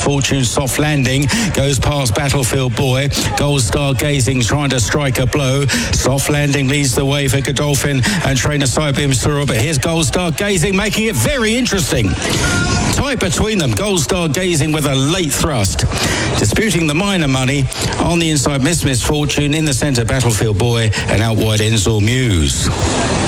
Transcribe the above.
Misfortune Soft Landing goes past Battlefield Boy. Gold Star Gazing trying to strike a blow. Soft Landing leads the way for Godolphin and Trainer Cybeams through. But here's Gold Star Gazing making it very interesting. Tight between them. Gold Star Gazing with a late thrust. Disputing the minor money. On the inside, Misfortune. In the centre, Battlefield Boy. And out wide, Ensor Muse.